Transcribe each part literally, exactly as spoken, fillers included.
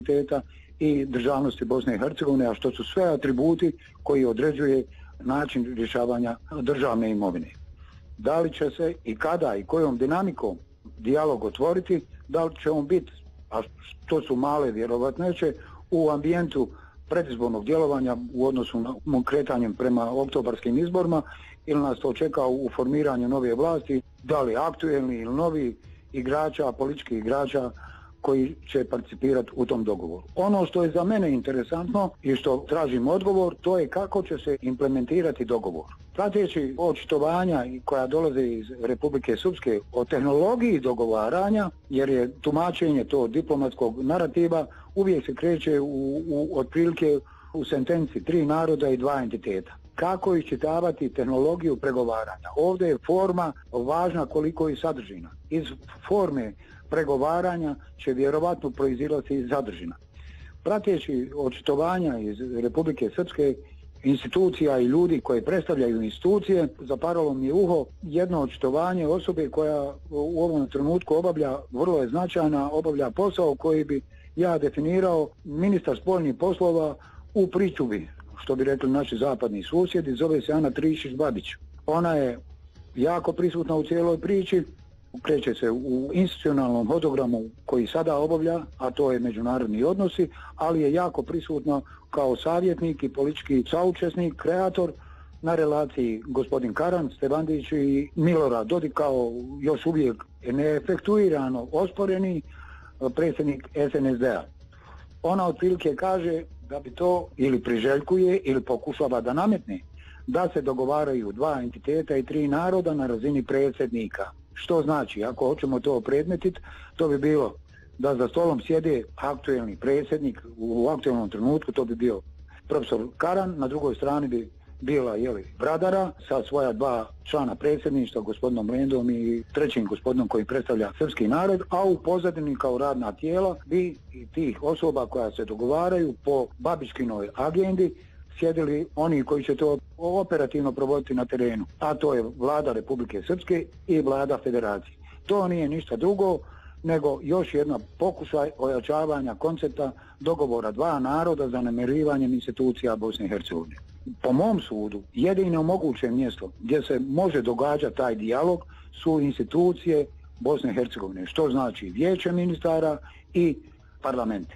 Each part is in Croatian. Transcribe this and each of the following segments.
suvereniteta i državnosti Bosne i Hercegovine, a što su sve atributi koji određuje način rješavanja državne imovine. Da li će se i kada i kojom dinamikom dijalog otvoriti, da li će on biti, a to su male vjerovatnoće, u ambijentu predizbornog djelovanja u odnosu na kretanjem prema oktobarskim izborima, ili nas to čeka u formiranju nove vlasti, da li aktuelni ili novi igrača, političkih igrača koji će participirati u tom dogovoru. Ono što je za mene interesantno i što tražim odgovor, to je kako će se implementirati dogovor. Prateći očitovanja koja dolaze iz Republike Srpske o tehnologiji dogovaranja, jer je tumačenje to diplomatskog narativa, uvijek se kreće u, u otprilike u sentenci tri naroda i dva entiteta. Kako iščitavati tehnologiju pregovaranja? Ovdje je forma važna koliko i sadržina. Iz forme pregovaranja će vjerovatno proizilaziti iz sadržina. Prateći očitovanja iz Republike Srpske, institucija i ljudi koji predstavljaju institucije, zaparalo mi je uho jedno očitovanje osobe koja u ovom trenutku obavlja, vrlo je značajna, obavlja posao koji bi ja definirao ministar spoljnih poslova u pričuvi, što bi rekli naši zapadni susjedi, zove se Ana Trišić-Babić. Ona je jako prisutna u cijeloj priči, kreće se u institucionalnom hodogramu koji sada obavlja, a to je međunarodni odnosi, ali je jako prisutno kao savjetnik i politički saučesnik, kreator na relaciji gospodin Karan, Stevandić i Milorad Dodik kao još uvijek neefektuirano osporeni predsjednik S N S D-a. Ona otprilike kaže da bi to ili priželjkuje ili pokušava da nametne da se dogovaraju dva entiteta i tri naroda na razini predsjednika. Što znači, ako hoćemo to predmetiti, to bi bilo da za stolom sjede aktuelni predsjednik, u aktuelnom trenutku to bi bio profesor Karan, na drugoj strani bi bila jeli, Bradara sa svoja dva člana predsjedništva, gospodinom Lendom i trećim gospodinom koji predstavlja srpski narod, a u pozadini kao radna tijela bi i tih osoba koja se dogovaraju po Babiškinoj agendi sjedili oni koji će to operativno provoditi na terenu, a to je vlada Republike Srpske i vlada Federacije. To nije ništa drugo nego još jedna pokušaj ojačavanja koncepta dogovora dva naroda za namirivanjem institucija Bosne i Hercegovine. Po mom sudu, jedino moguće mjesto gdje se može događati taj dijalog su institucije Bosne i Hercegovine, što znači vijeće ministara i parlamenti.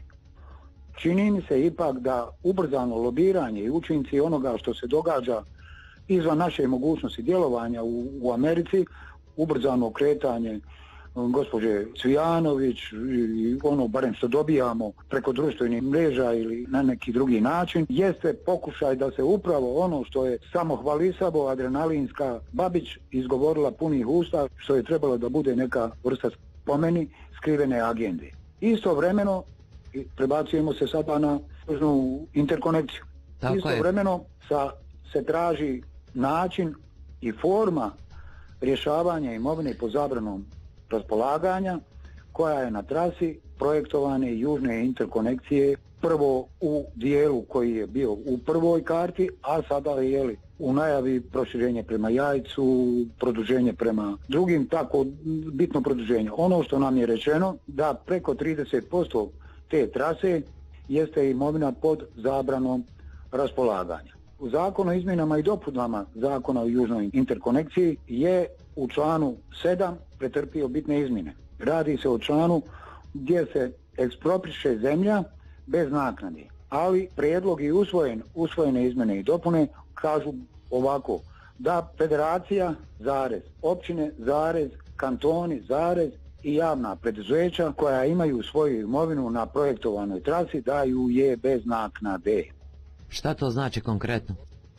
Čini mi se ipak da ubrzano lobiranje i učinci onoga što se događa izvan naše mogućnosti djelovanja u, u Americi, ubrzano kretanje gospođe Cvijanović i ono barem što dobijamo preko društvenih mreža ili na neki drugi način, jeste pokušaj da se upravo ono što je samohvalisavo adrenalinska Babić izgovorila punih usta, što je trebalo da bude neka vrsta spomeni skrivene agende. Istovremeno prebacujemo se sada na interkonekciju. Tako Istovremeno sa, se traži način i forma rješavanja imovine po zabranom raspolaganja koja je na trasi projektovane južne interkonekcije prvo u dijelu koji je bio u prvoj karti, a sada je jeli, u najavi proširenje prema Jajcu, produženje prema drugim, tako bitno produženje. Ono što nam je rečeno da preko trideset posto te trase jeste imovina pod zabranom raspolaganja. U zakonu o izmjenama i dopunama zakona o južnoj interkonekciji je u članu sedam pretrpio bitne izmjene. Radi se o članu gdje se ekspropriše zemlja bez naknade, ali prijedlog je usvojen, usvojene izmjene i dopune kažu ovako, da federacija, zarez, općine, zarez, kantoni, zarez i javna preduzeća koja imaju svoju imovinu na projektovanoj trasi daju je bez naknade. Šta to znači konkretno?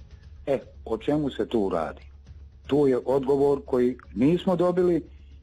E, o čemu se tu radi? Tu je odgovor koji nismo dobili,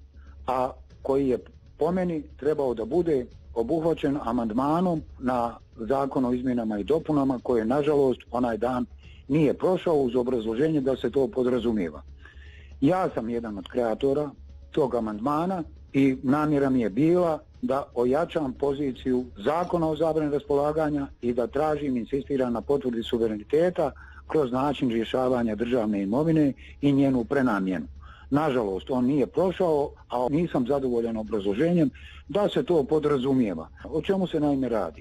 a koji je po meni trebao da bude obuhvaćen amandmanom na zakon o izmjenama i dopunama koje nažalost onaj dan nije prošao uz obrazloženje da se to podrazumijeva. Ja sam jedan od kreatora tog amandmana i namjera mi je bila da ojačam poziciju zakona o zabrani raspolaganja i da tražim, insistiram na potvrdi suvereniteta kroz način rješavanja državne imovine i njenu prenamjenu. Nažalost, on nije prošao, a nisam zadovoljan obrazloženjem da se to podrazumijeva. O čemu se naime radi?